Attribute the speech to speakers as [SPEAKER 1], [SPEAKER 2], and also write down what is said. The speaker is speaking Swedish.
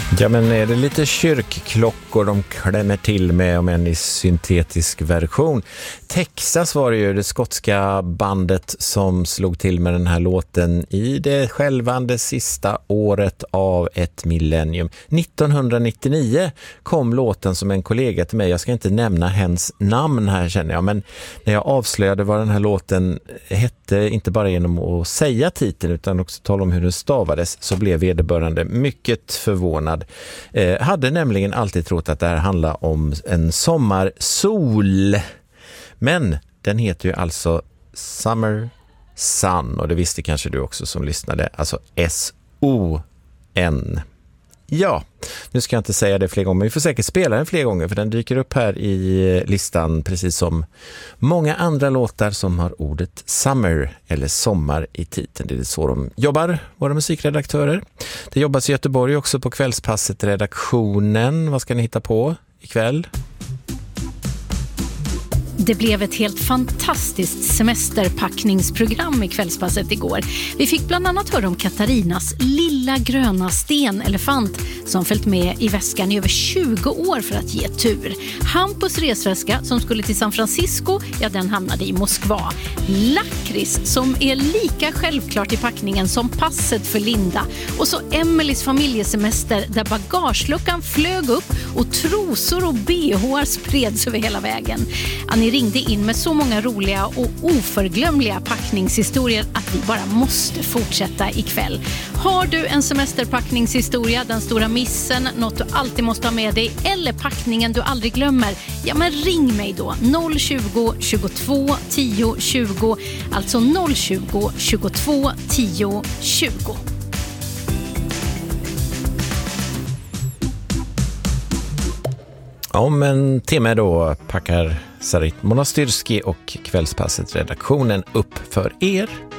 [SPEAKER 1] Ja, men är det lite kyrkklockor de klämmer till med, om än i syntetisk version. Texas var det ju det skotska bandet som slog till med den här låten i det självande sista året av ett millennium. 1999 kom låten som en kollega till mig, jag ska inte nämna hens namn här känner jag, men när jag avslöjade vad den här låten hette, inte bara genom att säga titeln utan också tala om hur den stavades, så blev vederbörande mycket förvånad. Hade nämligen alltid trott att det här handlar om en sommarsol. Men den heter ju alltså Summer Sun, och det visste kanske du också som lyssnade, alltså S-O-N. Ja, nu ska jag inte säga det fler gånger, men vi får säkert spela den fler gånger för den dyker upp här i listan precis som många andra låtar som har ordet summer eller sommar i titeln. Det är så de jobbar, våra musikredaktörer. Det jobbas i Göteborg också på kvällspasset redaktionen. Vad ska ni hitta på ikväll?
[SPEAKER 2] Det blev ett helt fantastiskt semesterpackningsprogram i kvällspasset igår. Vi fick bland annat höra om Katarinas lilla gröna stenelefant som följt med i väskan i över 20 år för att ge tur. Hampus resväska som skulle till San Francisco, ja den hamnade i Moskva. Lakrits som är lika självklart i packningen som passet för Linda. Och så Emelies familjesemester där bagageluckan flög upp och trosor och BH:ar spreds över hela vägen. Ni ringde in med så många roliga och oförglömliga packningshistorier att vi bara måste fortsätta ikväll. Har du en semesterpackningshistoria, den stora missen, något du alltid måste ha med dig eller packningen du aldrig glömmer, ja men ring mig då 020 22 10 20, alltså 020 22 10 20.
[SPEAKER 1] Om en timme då packar Sarit Monastyrski och kvällspasset redaktionen upp för er.